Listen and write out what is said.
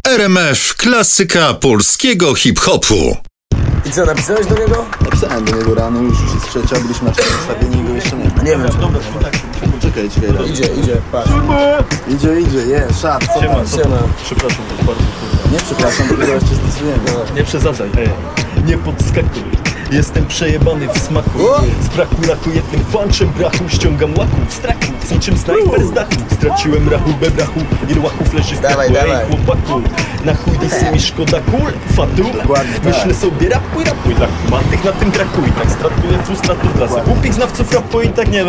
RMF klasyka polskiego hip-hopu. I co, napisałeś do niego? Napisałem do niego rano, już jest trzecia, byliśmy na przedstawieniu i go jeszcze nie ma. Nie wiem. Czekaj, raz. Idzie, patrz. Idzie, szat, co tam? Siema. Przepraszam, to bardzo kurwa. Nie przepraszam, tylko zaraz cię stosujemy. Nie przesadzaj, nie podskakuj. Jestem przejebany w smaku. Z braku laku jednym punczem brachu ściągam łaku w strachu, z niczym snajper z dachu. Straciłem rachubę brachu, ile łaków leży w Dawaj, kaku. dawaj. Ej chłopaku, na chuj dysy mi szkoda kul, fatu. Dokładnie tak. Myślę sobie rapuj, dla kumatych na tym traku. I tak stratuję frustratu dla głupich znawców rapu i tak nie wiem.